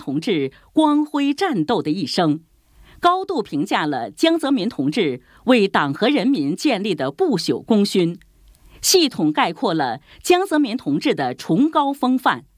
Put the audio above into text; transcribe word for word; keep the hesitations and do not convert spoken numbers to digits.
同志光辉战斗的一生，高度评价了江泽民同志为党和人民建立的不朽功勋，系统概括了江泽民同志的崇高风范，